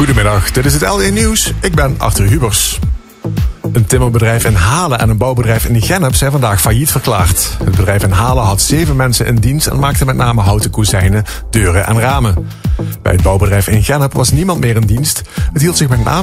Goedemiddag, dit is het LD Nieuws. Ik ben Arthur Hubers. Een timmerbedrijf in Halen en een bouwbedrijf in Gennep zijn vandaag failliet verklaard. Het bedrijf in Halen had 7 mensen in dienst en maakte met name houten kozijnen, deuren en ramen. Bij het bouwbedrijf in Gennep was niemand meer in dienst. Het hield zich met name